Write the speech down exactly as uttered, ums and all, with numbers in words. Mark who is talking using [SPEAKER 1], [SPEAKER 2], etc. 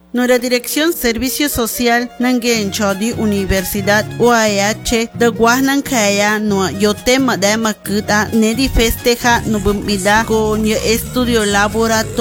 [SPEAKER 1] Nuestra Dirección Servicio Social Nangen Chodi Universidad U A H de Guanan Kaya no yote madama kuta nedi festeja no bumida con estudio laboratorio